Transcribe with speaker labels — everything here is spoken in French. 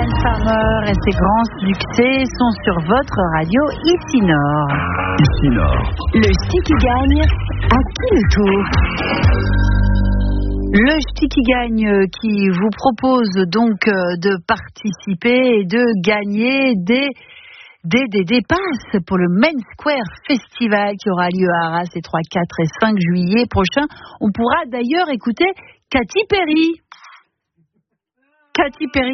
Speaker 1: Mylène Farmer et ses grands succès sont sur votre radio Ici Nord.
Speaker 2: Ici Nord.
Speaker 3: Le ch'ti qui gagne, à qui le tour?
Speaker 1: Le ch'ti qui gagne qui vous propose donc de participer et de gagner des passes pour le Main Square Festival qui aura lieu à Arras les 3, 4 et 5 juillet prochains. On pourra d'ailleurs écouter Katy Perry.